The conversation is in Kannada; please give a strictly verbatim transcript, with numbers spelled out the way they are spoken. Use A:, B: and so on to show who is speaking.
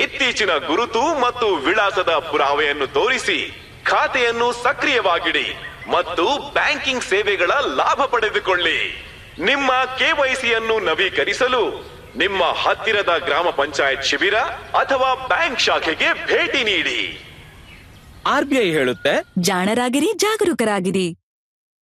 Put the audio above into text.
A: ಇತ್ತೀಚಿನ ಗುರುತು ಮತ್ತು ವಿಳಾಸದ ಪುರಾವೆಯನ್ನು ತೋರಿಸಿ ಖಾತೆಯನ್ನು ಸಕ್ರಿಯವಾಗಿಡಿ ಮತ್ತು ಬ್ಯಾಂಕಿಂಗ್ ಸೇವೆಗಳ ಲಾಭ ಪಡೆದುಕೊಳ್ಳಿ. ನಿಮ್ಮ ಕೆವೈಸಿಯನ್ನು ನವೀಕರಿಸಲು ನಿಮ್ಮ ಹತ್ತಿರದ ಗ್ರಾಮ ಪಂಚಾಯತ್ ಶಿಬಿರ ಅಥವಾ ಬ್ಯಾಂಕ್ ಶಾಖೆಗೆ ಭೇಟಿ ನೀಡಿ.
B: ಆರ್ ಬಿ ಐ ಹೇಳುತ್ತೆ,
C: ಜಾಣರಾಗಿರಿ, ಜಾಗರೂಕರಾಗಿರಿ.